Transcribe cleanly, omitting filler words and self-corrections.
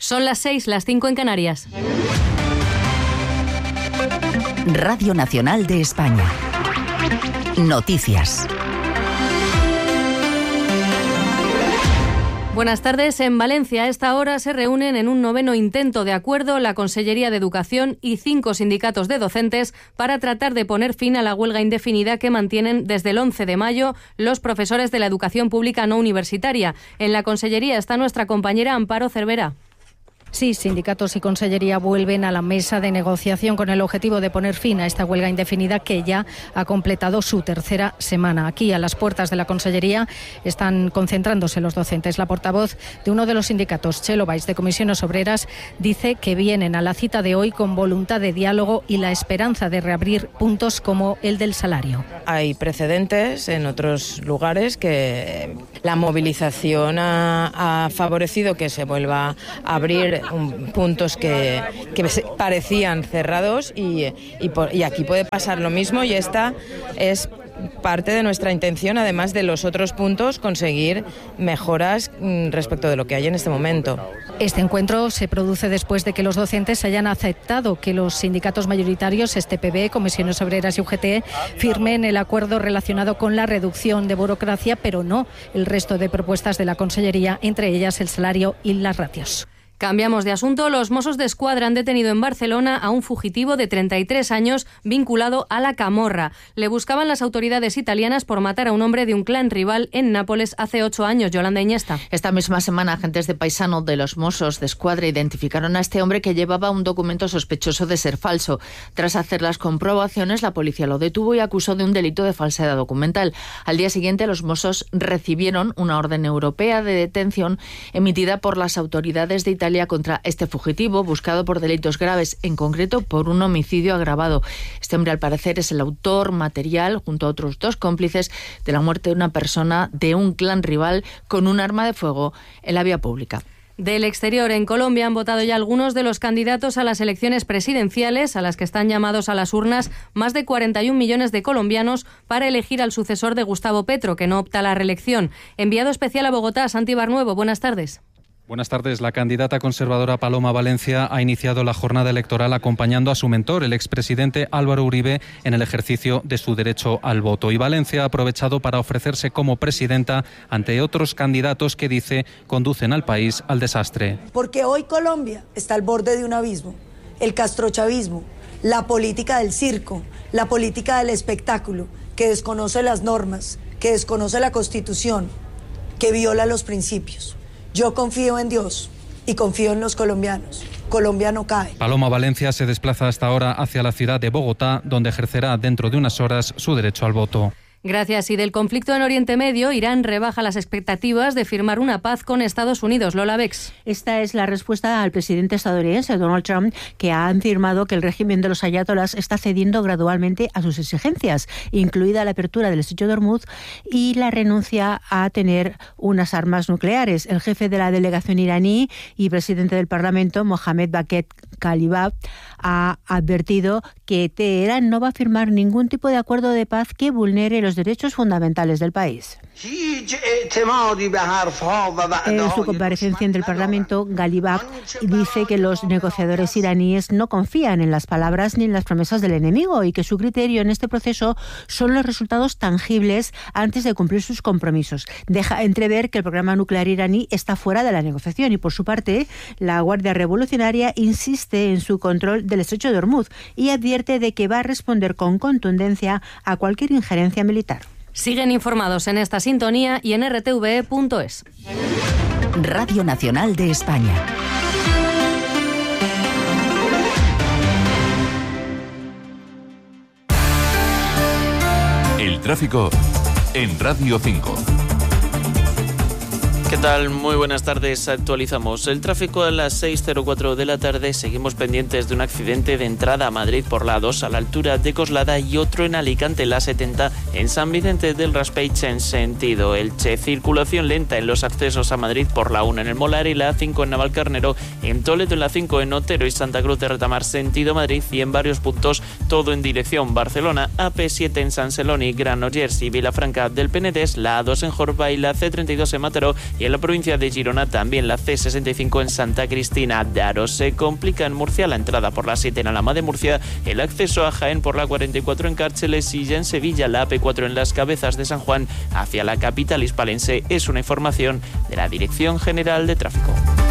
Son las 6, las 5 en Canarias. Radio Nacional de España. Noticias. Buenas tardes. En Valencia a esta hora se reúnen en un 9º intento de acuerdo la Consellería de Educación y 5 sindicatos de docentes para tratar de poner fin a la huelga indefinida que mantienen desde el 11 de mayo los profesores de la educación pública no universitaria. En la Consellería está nuestra compañera Amparo Cervera. Sí, sindicatos y Consellería vuelven a la mesa de negociación con el objetivo de poner fin a esta huelga indefinida que ya ha completado su tercera semana. Aquí, a las puertas de la Consellería, están concentrándose los docentes. La portavoz de uno de los sindicatos, Txelo Baix, de Comisiones Obreras, dice que vienen a la cita de hoy con voluntad de diálogo y la esperanza de reabrir puntos como el del salario. Hay precedentes en otros lugares que la movilización ha favorecido que se vuelva a abrir puntos que parecían cerrados y aquí puede pasar lo mismo, y esta es parte de nuestra intención, además de los otros puntos, conseguir mejoras respecto de lo que hay en este momento. Este encuentro se produce después de que los docentes hayan aceptado que los sindicatos mayoritarios, STPB, Comisiones Obreras y UGT, firmen el acuerdo relacionado con la reducción de burocracia, pero no el resto de propuestas de la Consellería, entre ellas el salario y las ratios. Cambiamos de asunto. Los Mossos d'Esquadra han detenido en Barcelona a un fugitivo de 33 años vinculado a la camorra. Le buscaban las autoridades italianas por matar a un hombre de un clan rival en Nápoles hace 8 años. Yolanda Iñesta. Esta misma semana, agentes de paisano de los Mossos d'Esquadra identificaron a este hombre que llevaba un documento sospechoso de ser falso. Tras hacer las comprobaciones, la policía lo detuvo y acusó de un delito de falsedad documental. Al día siguiente, los Mossos recibieron una orden europea de detención emitida por las autoridades de Italia contra este fugitivo, buscado por delitos graves, en concreto por un homicidio agravado. Este hombre, al parecer, es el autor material, junto a otros 2 cómplices, de la muerte de una persona de un clan rival con un arma de fuego en la vía pública. Del exterior, en Colombia han votado ya algunos de los candidatos a las elecciones presidenciales, a las que están llamados a las urnas más de 41 millones de colombianos para elegir al sucesor de Gustavo Petro, que no opta a la reelección. Enviado especial a Bogotá, Santi Barnuevo, buenas tardes. Buenas tardes. La candidata conservadora Paloma Valencia ha iniciado la jornada electoral acompañando a su mentor, el expresidente Álvaro Uribe, en el ejercicio de su derecho al voto. Y Valencia ha aprovechado para ofrecerse como presidenta ante otros candidatos que, dice, conducen al país al desastre. Porque hoy Colombia está al borde de un abismo. El castrochavismo, la política del circo, la política del espectáculo, que desconoce las normas, que desconoce la Constitución, que viola los principios. Yo confío en Dios y confío en los colombianos. Colombia no cae. Paloma Valencia se desplaza hasta ahora hacia la ciudad de Bogotá, donde ejercerá dentro de unas horas su derecho al voto. Gracias. Y del conflicto en Oriente Medio, Irán rebaja las expectativas de firmar una paz con Estados Unidos. Lola Bex. Esta es la respuesta al presidente estadounidense Donald Trump, que ha afirmado que el régimen de los ayatolás está cediendo gradualmente a sus exigencias, incluida la apertura del estrecho de Hormuz y la renuncia a tener unas armas nucleares. El jefe de la delegación iraní y presidente del Parlamento, Mohammad Bagher Khalibaf, ha advertido que Teherán no va a firmar ningún tipo de acuerdo de paz que vulnere los derechos fundamentales del país. En su comparecencia ante el Parlamento, Ghalibaf dice que los negociadores iraníes no confían en las palabras ni en las promesas del enemigo y que su criterio en este proceso son los resultados tangibles antes de cumplir sus compromisos. Deja entrever que el programa nuclear iraní está fuera de la negociación y, por su parte, la Guardia Revolucionaria insiste en su control del estrecho de Hormuz y advierte de que va a responder con contundencia a cualquier injerencia militar. Siguen informados en esta sintonía y en rtve.es. Radio Nacional de España. El tráfico en Radio 5. ¿Qué tal? Muy buenas tardes. Actualizamos el tráfico a las 6:04 de la tarde. Seguimos pendientes de un accidente de entrada a Madrid por la A2 a la altura de Coslada y otro en Alicante, la 70 en San Vicente del Raspeig en sentido Elche. Circulación lenta en los accesos a Madrid por la 1 en el Molar y la A5 en Navalcarnero, en Toledo en la 5 en Otero y Santa Cruz de Retamar sentido Madrid y en varios puntos todo en dirección Barcelona. AP7 en San Celoni, Granollers y Vilafranca del Penedès, la A2 en Jorba y la C32 en Mataró y en la provincia de Girona también la C65 en Santa Cristina de Aro. Se complica en Murcia la entrada por la 7 en Alhama de Murcia, el acceso a Jaén por la 44 en Cárceles y ya en Sevilla la AP4 en Las Cabezas de San Juan hacia la capital hispalense. Es una información de la Dirección General de Tráfico.